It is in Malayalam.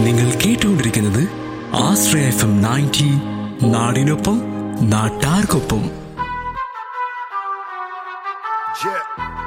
നിങ്ങൾ കേട്ടുകൊണ്ടിരിക്കുന്നത് ആശ്രയ FM 90, നാടിനൊപ്പം നാട്ടാർക്കൊപ്പം. Yeah.